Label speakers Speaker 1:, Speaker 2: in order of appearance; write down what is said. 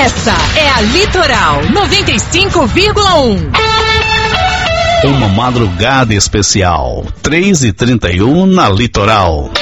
Speaker 1: Essa é a Litoral 95,1.
Speaker 2: Uma madrugada especial, 3h31 na Litoral.